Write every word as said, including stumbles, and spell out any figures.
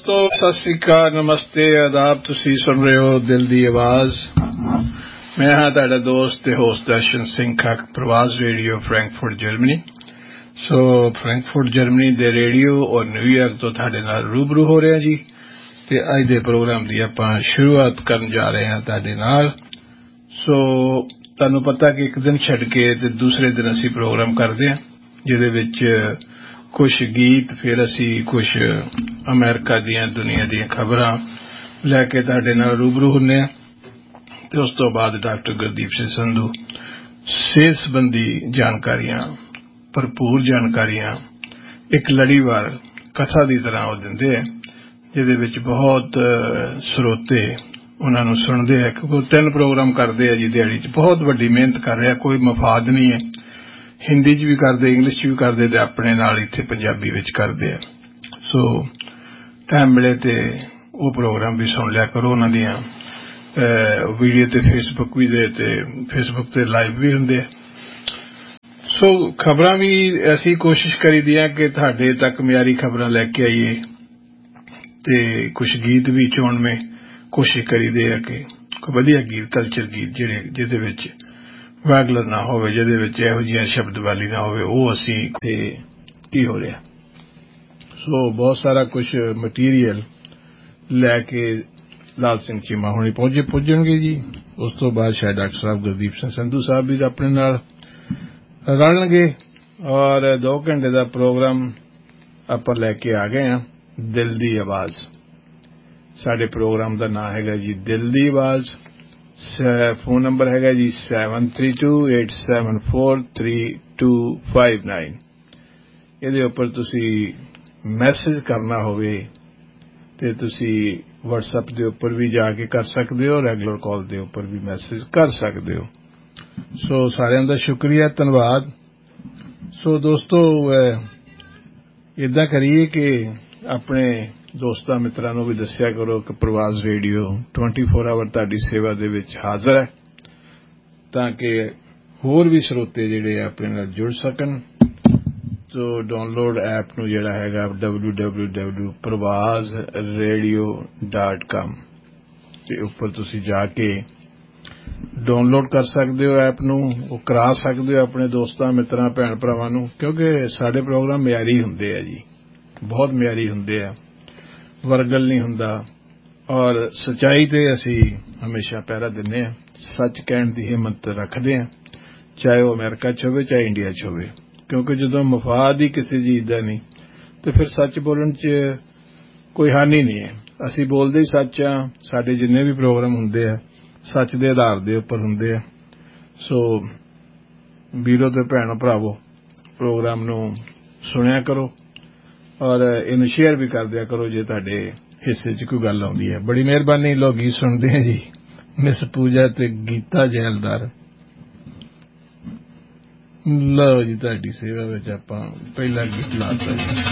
दोस्तों सत श्री अकाल, नमस्ते, आदाब। तुसी सुन रहे हो दिल दी आवाज। मैं हाँ तुहाडा दोस्त ते होस्ट दर्शन सिंह खक, प्रवास रेडियो फ्रैंकफर्ट जर्मनी। सो फ्रैंकफर्ट जर्मनी दे रेडियो और न्यूयॉर्क तो तुहाडे नाल रूबरू हो रहे जी ते अज दे प्रोग्राम दी आपां शुरुआत करन जा रहे हैं तुहाडे नाल। सो तुहानूं पता कि एक दिन छड्ड के ते दूसरे दिन असीं प्रोग्राम करदे हां जिहदे विच कुछ गीत, फिर असी कुछ अमेरिका दियां दुनिया दियां खबरां लैके तुहाडे नाल रूबरू हुन्ने आ ते उस तो बाद डॉक्टर गुरदीप सिंह संधू सेहत संबंधी जानकारियां, भरपूर जानकारियां एक लड़ीवार कथा की तरह वो दिंदे हैं जिहदे विच बहुत श्रोते उन्हां नूं सुणदे हैं। क्योंकि तीन प्रोग्राम करदे हैं जी दिहाड़ी च, बहुत वड्डी मेहनत कर रहे, कोई मफाद नहीं है। हिंदी च भी करदे, इंग्लिश च भी करदे ते अपने नाल इत्थे पंजाबी विच करदे आ। सो टाइम मिले ते वो प्रोग्राम भी सुन लिया करो। उन्हां दियां वीडियो ते फेसबुक भी दे ते फेसबुक ते लाइव भी हुंदे। सो खबरां भी असीं कोशिश करी दी आ कि तुहाडे तक मियारी खबरां लैके आईए ते कुछ गीत भी चुन में कोशिश करी दे आ कि कोई वधिया गीत, कल्चर गीत जिहड़े जिहदे विच वागलर ना होवे, जिहदे विच इहो जिहियां शब्दवाली ना होवे, वो असीं ते की हो रहा। सो बहुत सारा कुछ मटीरियल लैके लाल सिंह चीमा हुणे पहुंचे पुजणगे जी। उस तो बाद शायद डॉक्टर साहब गुरदीप सिंह संधू साहब भी अपने नाल रलणगे और दो घंटे का प्रोग्राम आपां लैके आ गए हैं। दिल दी आवाज साडे प्रोग्राम का नाम हैगा जी, दिल दी आवाज। फोन नंबर हैगा जी seven three to eight seven four three to five nine. इहदे उपर तुसी मैसेज करना होवे ते तुसी व्हाट्सएप दे उपर भी जाके कर सकदे हो, रेगुलर कॉल दे उपर भी मैसेज कर सकदे हो। सो सारिआं दा शुक्रिया, धन्नवाद। सो दोस्तों इदां करिए कि अपने दोस्तां मित्रां नूं भी दस्सिया करो कि प्रवास रेडियो ट्वेंटी फोर आवर तुहाडी सेवा दे विच हाज़र है, ताकि होर भी श्रोते जिहड़े अपने नाल जुड़ सकन। तो डाउनलोड ऐप नूं जिहड़ा हैगा डबल्यू डबल्यू डबल्यू डॉट प्रवास रेडियो डॉट कॉम ते उपर तुसीं जाके डाउनलोड कर सकदे हो। ऐप नूं वो करा सकदे हो अपने दोस्तां मित्रां भैण भरावां नूं, क्योंकि साडे प्रोग्राम मियारी हुंदे आ जी, बहुत मियारी हुंदे आ, वरगल नहीं हुंदा और सच्चाई ते असीं हमेशा पहरा दिंदे आ। सच कहण दी हिम्मत रखदे आ, चाहे वो अमेरिका च होवे चाहे इंडिया च होवे, क्योंकि जदों मफाद ही किसी चीज़ दा नहीं तो फिर सच बोलण च कोई हानि नहीं है। असीं बोलदे ही सच आ, साडे जिन्ने भी प्रोग्राम हुंदे आ सच दे आधार दे उपर हुंदे आ। सो वीरो ते भैणो भरावो प्रोग्राम नूं सुणिया करो और इन्हूं शेयर भी कर दिया करो जे तुहाडे हिस्से च कोई गल आउंदी है। बड़ी मेहरबानी। लोग गीत सुनते हैं जी, मिस पूजा ते गीता जैलदार। लो जी तुहाडी सेवा विच आपां पहला गीत लाता जी।